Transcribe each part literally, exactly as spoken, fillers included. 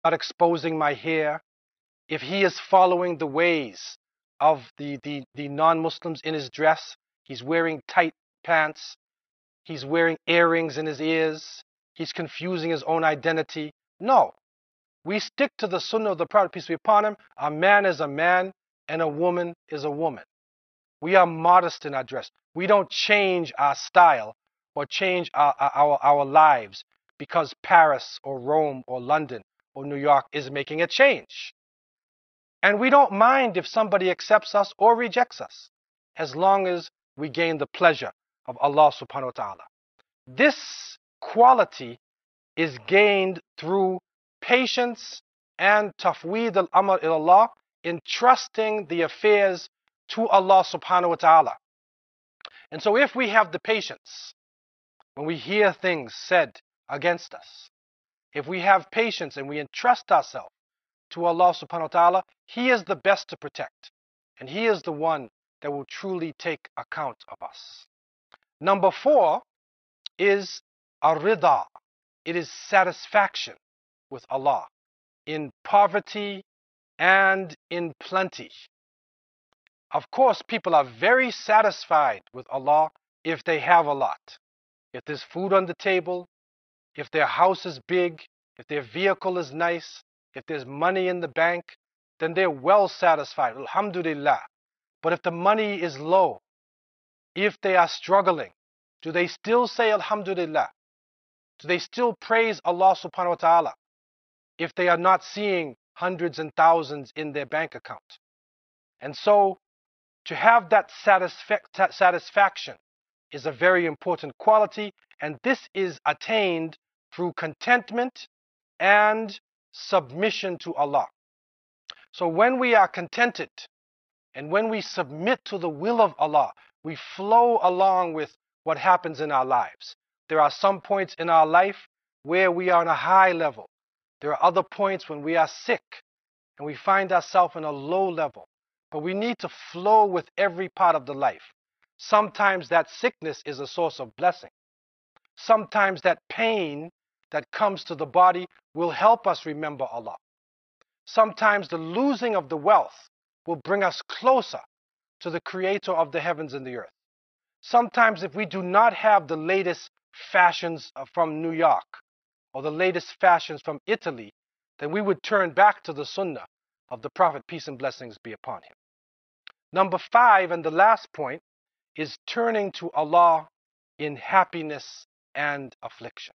not exposing my hair, if he is following the ways of the, the, the non-Muslims in his dress, he's wearing tight pants, he's wearing earrings in his ears, he's confusing his own identity. No. We stick to the sunnah of the Prophet, peace be upon him. A man is a man and a woman is a woman. We are modest in our dress. We don't change our style or change our, our, our lives because Paris or Rome or London or New York is making a change. And we don't mind if somebody accepts us or rejects us, as long as we gain the pleasure of Allah subhanahu wa ta'ala. This quality is gained through patience and tafweed al-amr ilallah, entrusting the affairs to Allah subhanahu wa ta'ala. And so if we have the patience when we hear things said against us, if we have patience and we entrust ourselves to Allah subhanahu wa ta'ala, He is the best to protect. And He is the one that will truly take account of us. Number four is ar-rida. It is satisfaction with Allah in poverty and in plenty. Of course, people are very satisfied with Allah if they have a lot. If there's food on the table, if their house is big, if their vehicle is nice, if there's money in the bank, then they're well satisfied. Alhamdulillah. But if the money is low, if they are struggling, do they still say Alhamdulillah? Do they still praise Allah subhanahu wa ta'ala if they are not seeing hundreds and thousands in their bank account? And so, to have that satisfa- satisfaction is a very important quality, and this is attained through contentment and submission to Allah. So when we are contented and when we submit to the will of Allah, we flow along with what happens in our lives. There are some points in our life where we are on a high level. There are other points when we are sick and we find ourselves in a low level. But we need to flow with every part of the life. Sometimes that sickness is a source of blessing. Sometimes that pain that comes to the body will help us remember Allah. Sometimes the losing of the wealth will bring us closer to the Creator of the heavens and the earth. Sometimes if we do not have the latest fashions from New York or the latest fashions from Italy, then we would turn back to the Sunnah of the Prophet, peace and blessings be upon him. Number five, and the last point, is turning to Allah in happiness and affliction.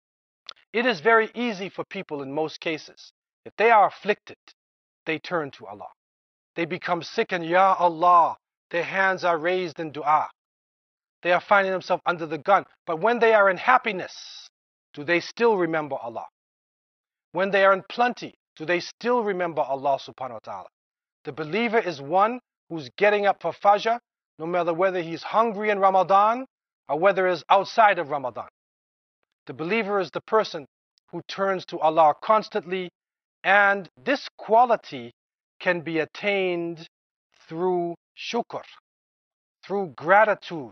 It is very easy for people in most cases. If they are afflicted, they turn to Allah. They become sick and Ya Allah, their hands are raised in dua. They are finding themselves under the gun. But when they are in happiness, do they still remember Allah? When they are in plenty, do they still remember Allah subhanahu wa ta'ala? The believer is one who's getting up for Fajr, no matter whether he's hungry in Ramadan or whether it's outside of Ramadan. The believer is the person who turns to Allah constantly, and this quality can be attained through shukr, through gratitude,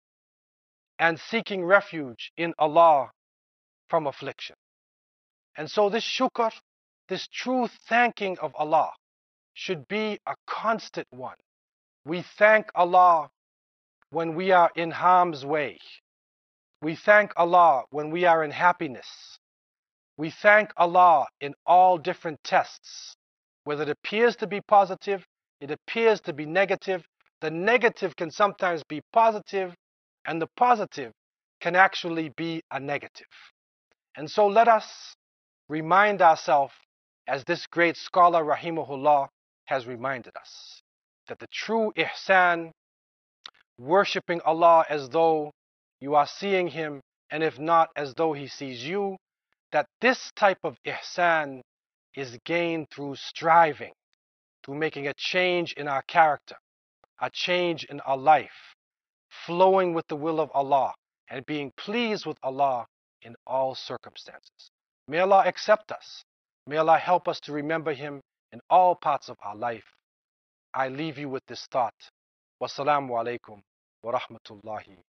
and seeking refuge in Allah from affliction. And so this shukr, this true thanking of Allah, should be a constant one. We thank Allah when we are in harm's way. We thank Allah when we are in happiness. We thank Allah in all different tests. Whether it appears to be positive, it appears to be negative. The negative can sometimes be positive, and the positive can actually be a negative. And so let us remind ourselves, as this great scholar Rahimahullah has reminded us, that the true ihsan, worshipping Allah as though you are seeing Him, and if not, as though He sees you, that this type of ihsan is gained through striving, through making a change in our character, a change in our life, flowing with the will of Allah, and being pleased with Allah in all circumstances. May Allah accept us. May Allah help us to remember Him in all parts of our life. I leave you with this thought. Wassalamu alaikum wa rahmatullahi